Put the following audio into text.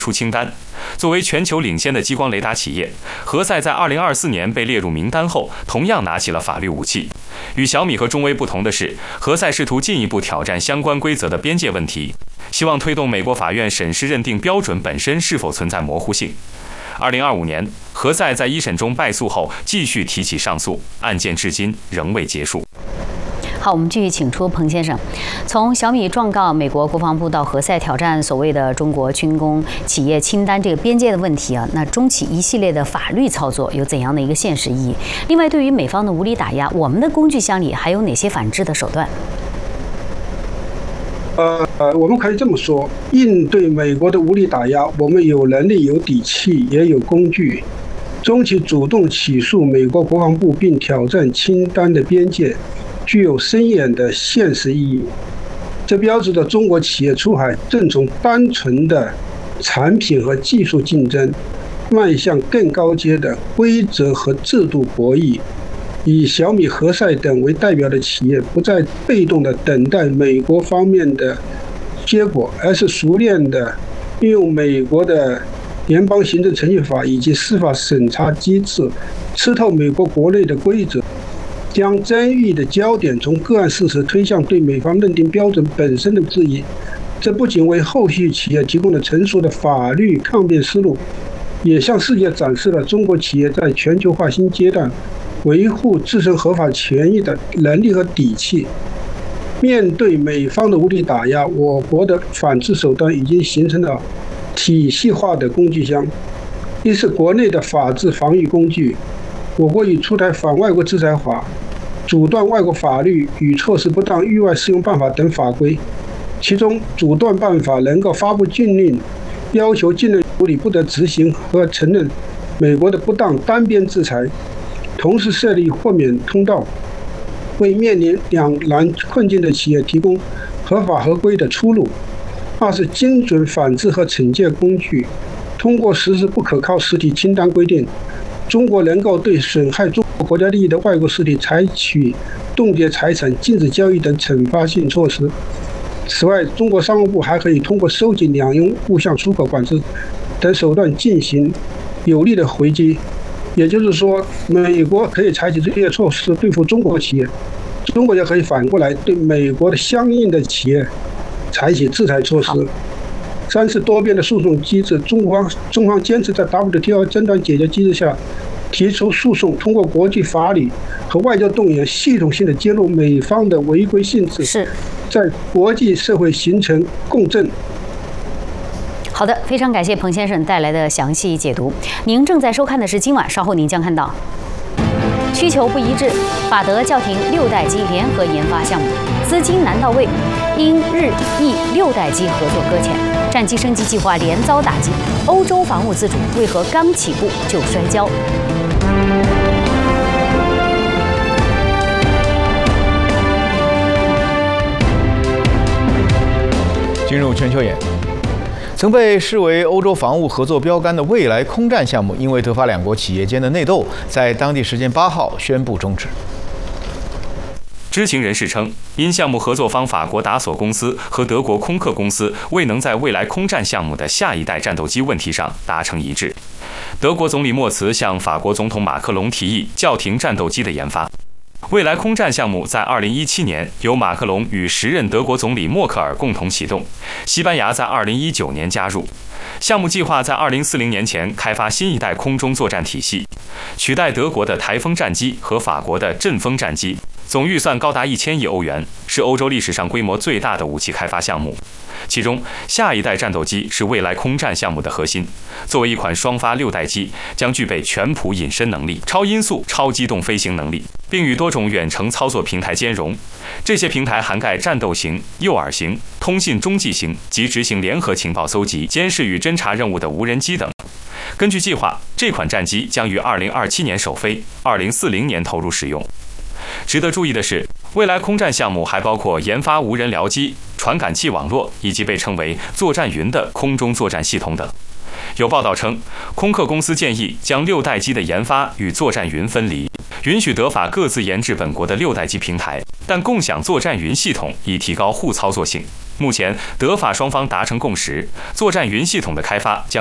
出清单。作为全球领先的激光雷达企业，何塞在2024年被列入名单后，同样拿起了法律武器。与小米和中微不同的是，何塞试图进一步挑战相关规则的边界问题，希望推动美国法院审视认定标准本身是否存在模糊性。2025年，何塞在一审中败诉后，继续提起上诉，案件至今仍未结束。 好，我们继续请出彭先生。从小米状告美国国防部到何塞挑战所谓的中国军工企业清单这个边界的问题啊，那中企一系列的法律操作有怎样的一个现实意义？另外，对于美方的无理打压，我们的工具箱里还有哪些反制的手段？ 我们可以这么说，应对美国的无理打压，我们有能力、有底气，也有工具。中企主动起诉美国国防部并挑战清单的边界，具有深远的现实意义。这标志着中国企业出海正从单纯的产品和技术竞争，迈向更高阶的规则和制度博弈。以小米、何塞等为代表的企业，不再被动地等待美国方面的结果，而是熟练地运用美国的联邦行政程序法以及司法审查机制，吃透美国国内的规则，将争议的焦点从个案事实推向对美方认定标准本身的质疑。这不仅为后续企业提供了成熟的法律抗辩思路，也向世界展示了中国企业在全球化新阶段维护自身合法权益的能力和底气。面对美方的无理打压，我国的反制手段已经形成了体系化的工具箱。一是国内的法治防御工具，我国已出台反外国制裁法、阻断外国法律与措施不当域外适用办法等法规，其中阻断办法能够发布禁令，要求境内处理不得执行和承认美国的不当单边制裁，同时设立豁免通道，为面临两难困境的企业提供合法合规的出路。二是精准反制和惩戒工具，通过实施不可靠实体清单规定，中国能够对损害中国国家利益的外国实体采取冻结财产、禁止交易等惩罚性措施。此外，中国商务部还可以通过收紧两用物项出口管制等手段进行有力的回击。也就是说，美国可以采取这些措施对付中国企业，中国也可以反过来对美国的相应的企业采取制裁措施。三是多边的诉讼机制，中方坚持在 WTO 争端解决机制下提出诉讼，通过国际法理和外交动员，系统性的揭露美方的违规性质，在国际社会形成共振。 好的，非常感谢彭先生带来的详细解读。您正在收看的是今晚，稍后您将看到需求不一致，法德叫停6代机联合研发项目，资金难到位，因日意6代机合作搁浅，战机升级计划连遭打击，欧洲防务自主为何刚起步就摔跤？ 进入全球眼。曾被视为欧洲防务合作标杆的未来空战项目，因为德法两国企业间的内斗，在当地时间8号宣布终止。 知情人士称，因项目合作方法国达索公司和德国空客公司未能在未来空战项目的下一代战斗机问题上达成一致，德国总理默茨向法国总统马克龙提议叫停战斗机的研发。未来空战项目在2017年由马克龙与时任德国总理默克尔共同启动，西班牙在2019年加入。项目计划在2040年前开发新一代空中作战体系，取代德国的台风战机和法国的阵风战机，总预算高达1000亿欧元，是欧洲历史上规模最大的武器开发项目。其中，下一代战斗机是未来空战项目的核心。作为一款双发6代机，将具备全谱隐身能力、超音速、超机动飞行能力，并与多种远程操作平台兼容。这些平台涵盖战斗型、诱饵型、通信中继型及执行联合情报搜集、监视与侦察任务的无人机等。根据计划，这款战机将于2027年首飞，2040年投入使用。值得注意的是，未来空战项目还包括研发无人僚机、传感器网络以及被称为作战云的空中作战系统等。有报道称，空客公司建议将6代机的研发与作战云分离，允许德法各自研制本国的6代机平台，但共享作战云系统以提高互操作性。 目前，德法双方达成共识，作战云系统的开发将